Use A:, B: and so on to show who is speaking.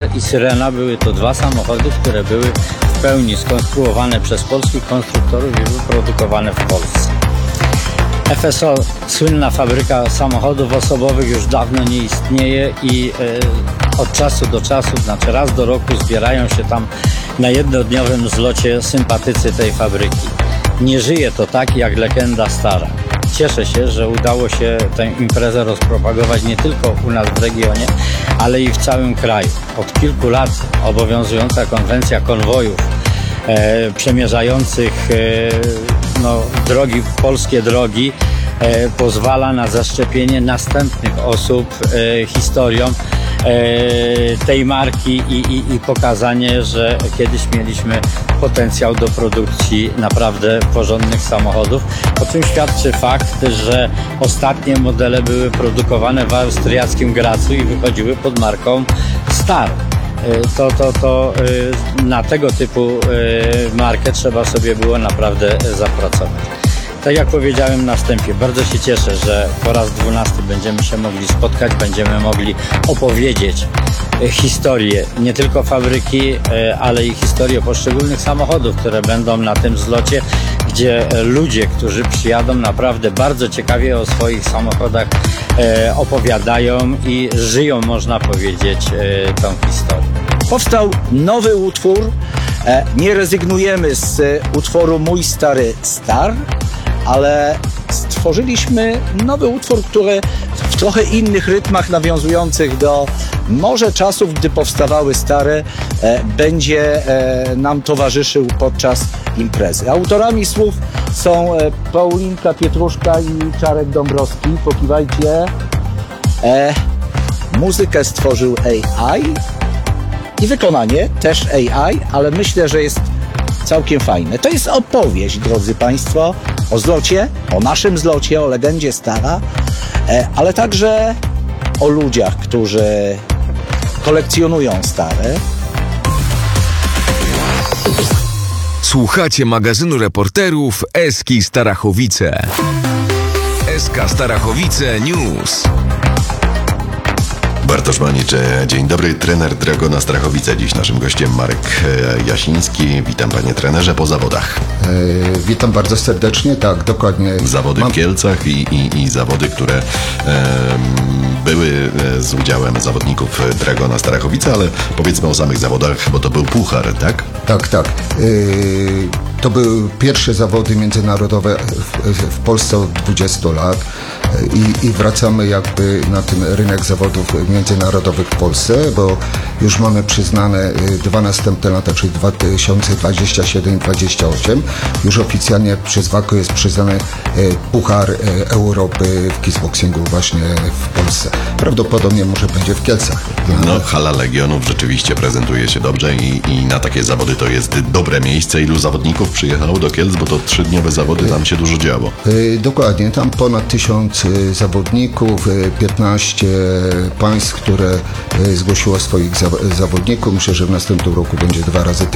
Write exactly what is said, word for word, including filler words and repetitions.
A: i Syrena były to dwa samochody, które były w pełni skonstruowane przez polskich konstruktorów i wyprodukowane w Polsce. F S O, słynna fabryka samochodów osobowych, już dawno nie istnieje i e, od czasu do czasu, znaczy raz do roku zbierają się tam na jednodniowym zlocie sympatycy tej fabryki. Nie żyje to tak jak legenda stara. Cieszę się, że udało się tę imprezę rozpropagować nie tylko u nas w regionie, ale i w całym kraju. Od kilku lat obowiązująca konwencja konwojów e, przemierzających e, no, drogi, polskie drogi e, pozwala na zaszczepienie następnych osób e, historią e, tej marki i, i, i pokazanie, że kiedyś mieliśmy potencjał do produkcji naprawdę porządnych samochodów, o czym świadczy fakt, że ostatnie modele były produkowane w austriackim Gracu i wychodziły pod marką Star. To, to, to na tego typu markę trzeba sobie było naprawdę zapracować. Tak jak powiedziałem na wstępie, bardzo się cieszę, że po raz dwunasty będziemy się mogli spotkać, będziemy mogli opowiedzieć historię nie tylko fabryki, ale i historię poszczególnych samochodów, które będą na tym zlocie, gdzie ludzie, którzy przyjadą, naprawdę bardzo ciekawie o swoich samochodach opowiadają i żyją, można powiedzieć, tą historię.
B: Powstał nowy utwór. Nie rezygnujemy z utworu Mój Stary Star, ale stworzyliśmy nowy utwór, który w trochę innych rytmach nawiązujących do może czasów, gdy powstawały stare, e, będzie e, nam towarzyszył podczas imprezy. Autorami słów są e, Paulinka Pietruszka i Czarek Dąbrowski. Pokiwajcie. E, muzykę stworzył A I i wykonanie też A I, ale myślę, że jest całkiem fajne. To jest opowieść, drodzy Państwo, o zlocie, o naszym zlocie, o legendzie Stara, ale także o ludziach, którzy kolekcjonują stare.
C: Słuchacie magazynu reporterów Eski Starachowice. S K Starachowice News.
D: Bartosz Manicze, dzień dobry, trener Dragona Strachowice. Dziś naszym gościem Marek Jasiński. Witam panie trenerze po zawodach.
E: E, witam bardzo serdecznie, tak, dokładnie.
D: Zawody
E: Mam...
D: w Kielcach i, i, i zawody, które e, były z udziałem zawodników Dragona Strachowice, ale powiedzmy o samych zawodach, bo to był puchar, tak?
E: Tak, tak. E, to były pierwsze zawody międzynarodowe w, w Polsce od dwudziestu lat. I, I wracamy jakby na ten rynek zawodów międzynarodowych w Polsce, bo już mamy przyznane dwa następne lata, czyli dwa tysiące dwudziesty siódmy i dwudziesty ósmy. Już oficjalnie przez Waco jest przyznany Puchar Europy w kickboxingu właśnie w Polsce. Prawdopodobnie może będzie w Kielcach.
D: No, hala Legionów rzeczywiście prezentuje się dobrze i, i na takie zawody to jest dobre miejsce. Ilu zawodników przyjechało do Kielc, bo to trzydniowe zawody, tam się dużo działo.
E: Dokładnie, tam ponad tysiąc zawodników, piętnaście państw, które zgłosiło swoich zawodników. Myślę, że w następnym roku będzie dwa razy tyle.